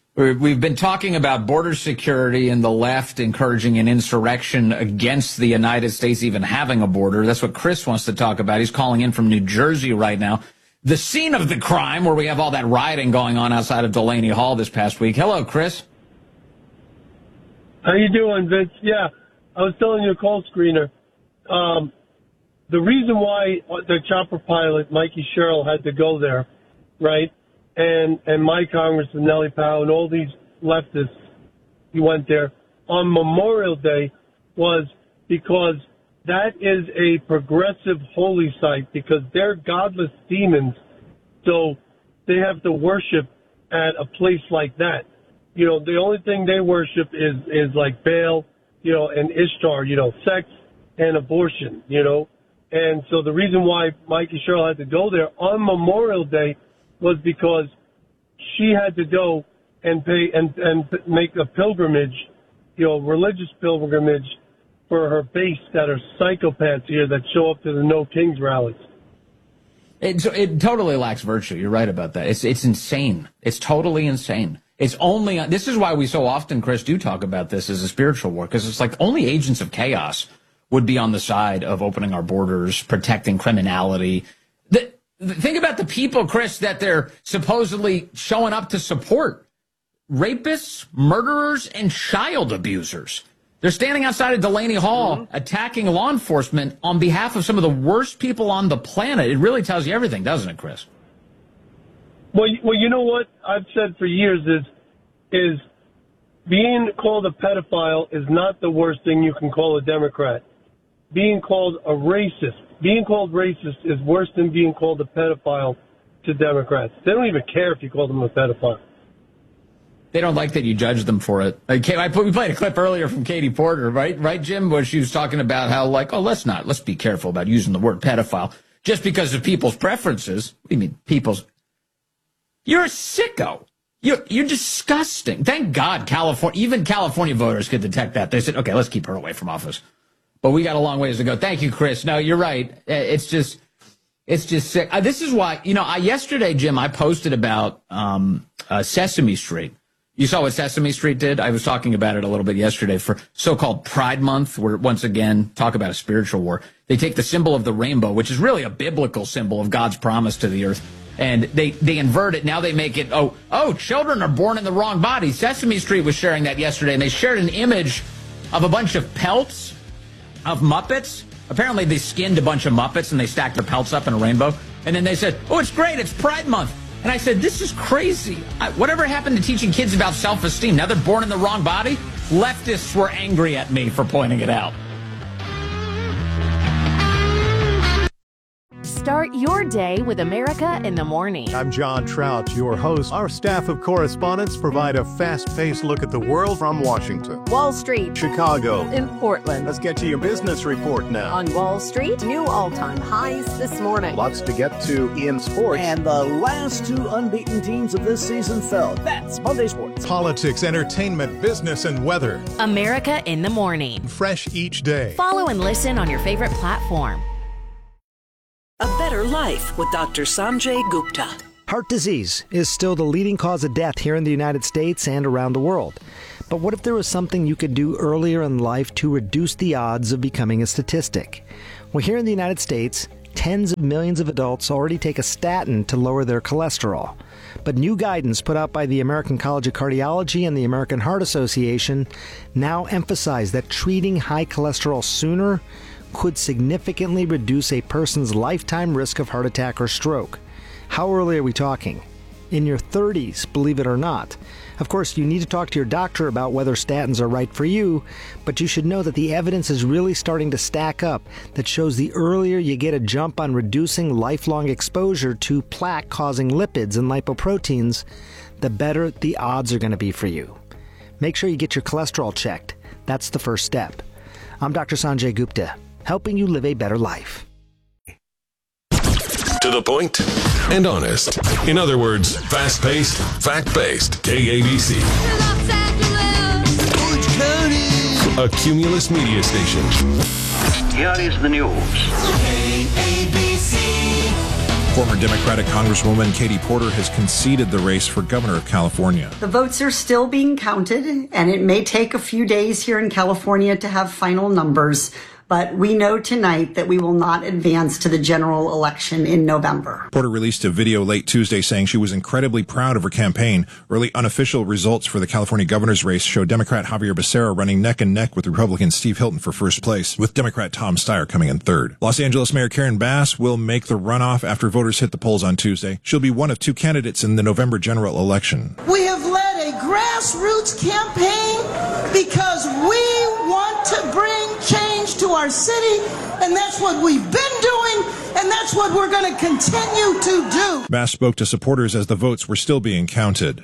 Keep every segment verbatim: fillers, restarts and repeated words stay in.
We've been talking about border security and the left encouraging an insurrection against the United States even having a border. That's what Chris wants to talk about. He's calling in from New Jersey right now, the scene of the crime where we have all that rioting going on outside of Delaney Hall this past week. Hello, Chris. How you doing, Vince? Yeah, I was telling you a call screener. Um, the reason why the chopper pilot, Mikey Sherrill, had to go there, right, and and my Congressman Nellie Powell and all these leftists who went there on Memorial Day was because that is a progressive holy site because they're godless demons, so they have to worship at a place like that. You know, the only thing they worship is, is like Baal, you know, and Ishtar, you know, sex and abortion, you know. And so the reason why Mikey Sherrill had to go there on Memorial Day was because she had to go and pay and, and make a pilgrimage, you know, religious pilgrimage for her base that are psychopaths here that show up to the No Kings rallies. It, it totally lacks virtue. You're right about that. It's it's insane. It's totally insane. It's only, this is why we so often, Chris, do talk about this as a spiritual war, because it's like only agents of chaos would be on the side of opening our borders, protecting criminality. The, the, think about the people, Chris, that they're supposedly showing up to support. Rapists, murderers, and child abusers. They're standing outside of Delaney Hall mm-hmm. attacking law enforcement on behalf of some of the worst people on the planet. It really tells you everything, doesn't it, Chris? Well, well, you know what I've said for years is, is being called a pedophile is not the worst thing you can call a Democrat. Being called a racist, being called racist is worse than being called a pedophile to Democrats. They don't even care if you call them a pedophile. They don't like that you judge them for it. Okay, I put, we played a clip earlier from Katie Porter, right, right, Jim, where she was talking about how, like, oh, let's not, let's be careful about using the word pedophile just because of people's preferences. What do you mean, people's? You're a sicko. You're, you're disgusting. Thank God California, even California voters could detect that. They said, okay, let's keep her away from office. But we got a long ways to go. Thank you, Chris. No, you're right. It's just, it's just sick. Uh, this is why, you know, I, yesterday, Jim, I posted about um, uh, Sesame Street. You saw what Sesame Street did? I was talking about it a little bit yesterday for so-called Pride Month, where, once again, talk about a spiritual war. They take the symbol of the rainbow, which is really a biblical symbol of God's promise to the earth, and they, they invert it. Now they make it, oh, oh, children are born in the wrong body. Sesame Street was sharing that yesterday, and they shared an image of a bunch of pelts of Muppets. Apparently they skinned a bunch of Muppets, and they stacked their pelts up in a rainbow. And then they said, oh, it's great, it's Pride Month. And I said, this is crazy. I, whatever happened to teaching kids about self-esteem? Now they're born in the wrong body? Leftists were angry at me for pointing it out. Start your day with America in the Morning. I'm John Trout, your host. Our staff of correspondents provide a fast-paced look at the world from Washington, Wall Street, Chicago, and Portland. Let's get to your business report now. On Wall Street, new all-time highs this morning. Lots to get to in sports. And the last two unbeaten teams of this season fell. That's Monday Sports. Politics, entertainment, business, and weather. America in the Morning. Fresh each day. Follow and listen on your favorite platform. A Better Life with Doctor Sanjay Gupta. Heart disease is still the leading cause of death here in the United States and around the world. But what if there was something you could do earlier in life to reduce the odds of becoming a statistic? Well, here in the United States, tens of millions of adults already take a statin to lower their cholesterol. But new guidance put out by the American College of Cardiology and the American Heart Association now emphasize that treating high cholesterol sooner could significantly reduce a person's lifetime risk of heart attack or stroke. How early are we talking? In your thirties, believe it or not. Of course, you need to talk to your doctor about whether statins are right for you, but you should know that the evidence is really starting to stack up that shows the earlier you get a jump on reducing lifelong exposure to plaque-causing lipids and lipoproteins, the better the odds are going to be for you. Make sure you get your cholesterol checked. That's the first step. I'm Doctor Sanjay Gupta, helping you live a better life. To the point and honest. In other words, fast-paced, fact-based. K A B C. Orange County. A Cumulus media station. Here is the news. K A B C. Former Democratic Congresswoman Katie Porter has conceded the race for governor of California. The votes are still being counted, and it may take a few days here in California to have final numbers. But we know tonight that we will not advance to the general election in November. Porter released a video late Tuesday saying she was incredibly proud of her campaign. Early unofficial results for the California governor's race show Democrat Javier Becerra running neck and neck with Republican Steve Hilton for first place, with Democrat Tom Steyer coming in third. Los Angeles Mayor Karen Bass will make the runoff after voters hit the polls on Tuesday. She'll be one of two candidates in the November general election. We have led a grassroots campaign because we want to bring change to our city, and that's what we've been doing, and that's what we're going to continue to do. Bass spoke to supporters as the votes were still being counted.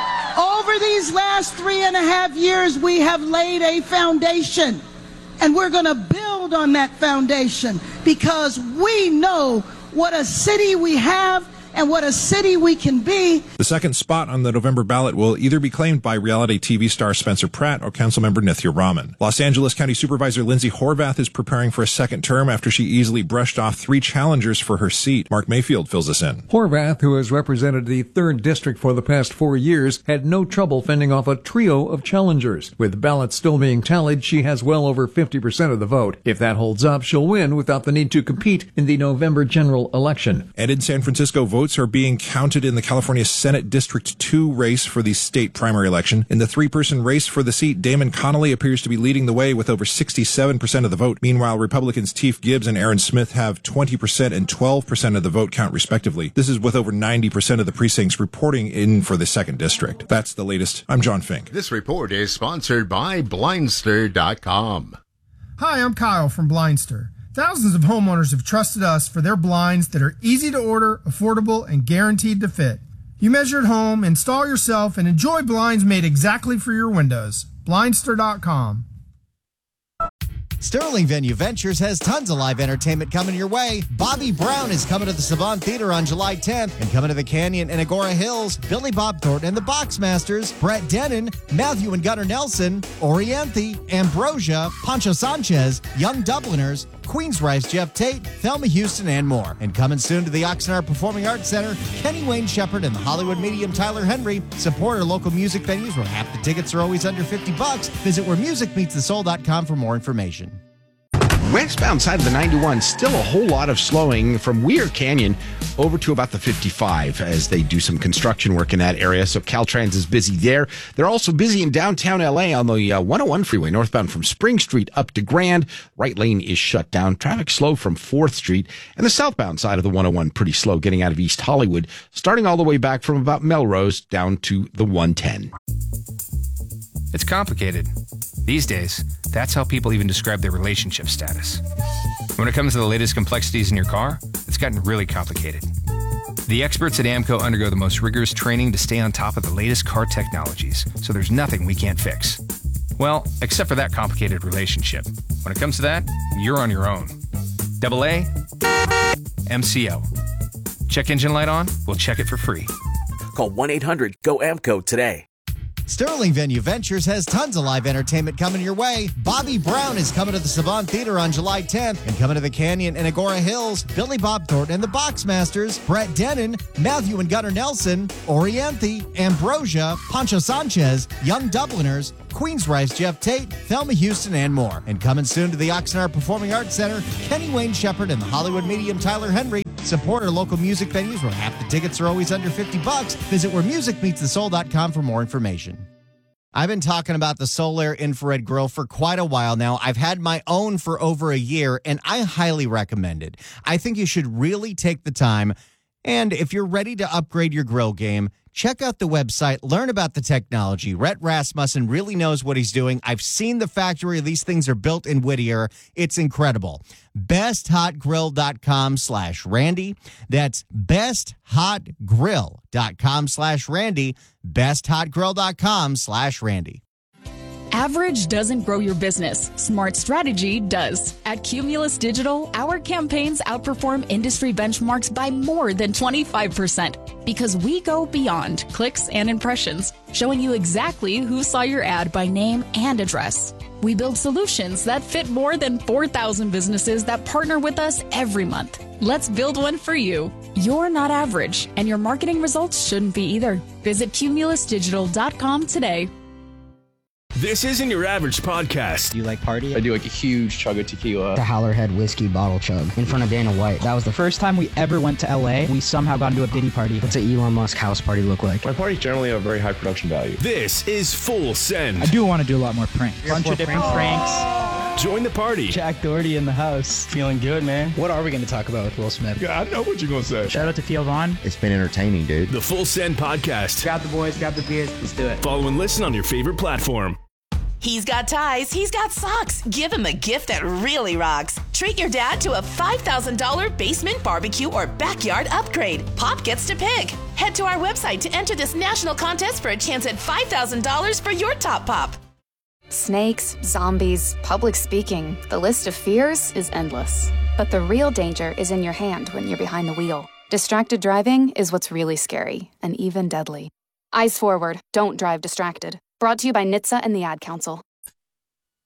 Over these last three and a half years, we have laid a foundation, and we're going to build on that foundation because we know what a city we have and what a city we can be. The second spot on the November ballot will either be claimed by reality T V star Spencer Pratt or Councilmember Nithya Raman. Los Angeles County Supervisor Lindsay Horvath is preparing for a second term after she easily brushed off three challengers for her seat. Mark Mayfield fills us in. Horvath, who has represented the third district for the past four years, had no trouble fending off a trio of challengers. With ballots still being tallied, she has well over fifty percent of the vote. If that holds up, she'll win without the need to compete in the November general election. And in San Francisco, votes are being counted in the California Senate District two race for the state primary election. In the three-person race for the seat, Damon Connolly appears to be leading the way with over sixty-seven percent of the vote. Meanwhile, Republicans Teef Gibbs and Aaron Smith have twenty percent and twelve percent of the vote count, respectively. This is with over ninety percent of the precincts reporting in for the second district. That's the latest. I'm John Fink. This report is sponsored by Blindster dot com. Hi, I'm Kyle from Blindster. Thousands of homeowners have trusted us for their blinds that are easy to order, affordable, and guaranteed to fit. You measure at home, install yourself, and enjoy blinds made exactly for your windows. Blindster dot com. Sterling Venue Ventures has tons of live entertainment coming your way. Bobby Brown is coming to the Savant Theater on July tenth, and coming to the Canyon and Agora Hills, Billy Bob Thornton and the Boxmasters, Brett Dennen, Matthew and Gunnar Nelson, Orianthi, Ambrosia, Pancho Sanchez, Young Dubliners, Queensryche Jeff Tate, Thelma Houston, and more. And coming soon to the Oxnard Performing Arts Center, Kenny Wayne Shepherd and the Hollywood medium Tyler Henry. Support our local music venues where half the tickets are always under fifty bucks. Visit where music meets the soul dot com for more information. Westbound side of the ninety-one, still a whole lot of slowing from Weir Canyon over to about the fifty-five as they do some construction work in that area. So Caltrans is busy there. They're also busy in downtown L A on the uh, one oh one freeway, northbound from Spring Street up to Grand. Right lane is shut down. Traffic slow from fourth Street. And the southbound side of the one oh one pretty slow getting out of East Hollywood, starting all the way back from about Melrose down to the one ten. It's complicated. These days, that's how people even describe their relationship status. When it comes to the latest complexities in your car, it's gotten really complicated. The experts at AAMCO undergo the most rigorous training to stay on top of the latest car technologies, so there's nothing we can't fix. Well, except for that complicated relationship. When it comes to that, you're on your own. Double A, M C O. Check engine light on? We'll check it for free. Call one eight hundred G O A M C O today. Sterling Venue Ventures has tons of live entertainment coming your way. Bobby Brown is coming to the Savant Theater on July tenth, and coming to the Canyon and Agora Hills, Billy Bob Thornton and the Boxmasters, Brett Dennen, Matthew and Gunnar Nelson, Orianthi, Ambrosia, Pancho Sanchez, Young Dubliners, Queensryche Jeff Tate, Thelma Houston, and more. And coming soon to the Oxnard Performing Arts Center, Kenny Wayne Shepherd and the Hollywood medium Tyler Henry. Support our local music venues where half the tickets are always under fifty bucks. Visit where music meets the soul dot com for more information. I've been talking about the Solaire Infrared Grill for quite a while now. I've had my own for over a year, and I highly recommend it. I think you should really take the time, and if you're ready to upgrade your grill game, check out the website, learn about the technology. Rhett Rasmussen really knows what he's doing. I've seen the factory. These things are built in Whittier. It's incredible. best hot grill dot com slash Randy. That's best hot grill dot com slash Randy. best hot grill dot com slash Randy. Average doesn't grow your business. Smart strategy does. At Cumulus Digital, our campaigns outperform industry benchmarks by more than twenty-five percent because we go beyond clicks and impressions, showing you exactly who saw your ad by name and address. We build solutions that fit more than four thousand businesses that partner with us every month. Let's build one for you. You're not average, and your marketing results shouldn't be either. Visit cumulus digital dot com today. This isn't your average podcast. Do you like party? I do like a huge chug of tequila. The Howlerhead whiskey bottle chug in front of Dana White. That was the first time we ever went to L A. We somehow got into a Diddy party. What's an Elon Musk house party look like? My parties generally have very high production value. This is Full Send. I do want to do a lot more pranks. Bunch of different pranks. Join the party. Jack Doherty in the house. Feeling good, man. What are we going to talk about with Will Smith? Yeah, I know what you're going to say. Shout out to Theo Vaughn. It's been entertaining, dude. The Full Send podcast. Grab the boys, grab the beers. Let's do it. Follow and listen on your favorite platform. He's got ties, he's got socks. Give him a gift that really rocks. Treat your dad to a five thousand dollars basement barbecue or backyard upgrade. Pop gets to pick. Head to our website to enter this national contest for a chance at five thousand dollars for your top pop. Snakes, zombies, public speaking. The list of fears is endless. But the real danger is in your hand when you're behind the wheel. Distracted driving is what's really scary and even deadly. Eyes forward, don't drive distracted. Brought to you by N H T S A and the Ad Council.